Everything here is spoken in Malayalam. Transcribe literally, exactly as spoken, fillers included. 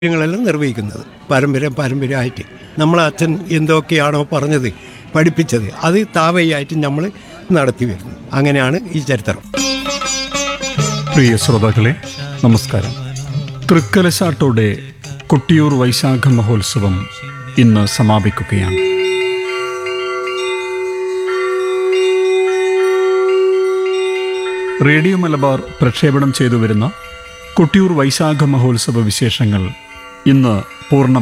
കാര്യങ്ങളെല്ലാം നിർവഹിക്കുന്നത് പാരമ്പര്യം പാരമ്പര്യമായിട്ട് നമ്മളെ അച്ഛൻ എന്തൊക്കെയാണോ പറഞ്ഞത് പഠിപ്പിച്ചത് അത് താവയായിട്ട് നമ്മൾ നടത്തി വരുന്നു. അങ്ങനെയാണ് ഈ ചരിത്രം. പ്രിയ ശ്രോതാക്കളെ നമസ്കാരം. തൃക്കലശാട്ടോടെ കൊട്ടിയൂർ വൈശാഖ മഹോത്സവം ഇന്ന് സമാപിക്കുകയാണ്. റേഡിയോ മലബാർ പ്രക്ഷേപണം ചെയ്തു വരുന്ന കൊട്ടിയൂർ വൈശാഖ മഹോത്സവ വിശേഷങ്ങൾ ഇന്ന് പൂർണ്ണ